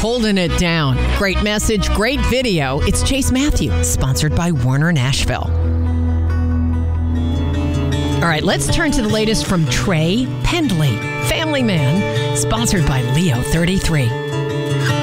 holding it down. Great message, great video. It's Chase Matthew, sponsored by Warner Nashville. All right, let's turn to the latest from Trey Pendley, Family Man, sponsored by Leo 33.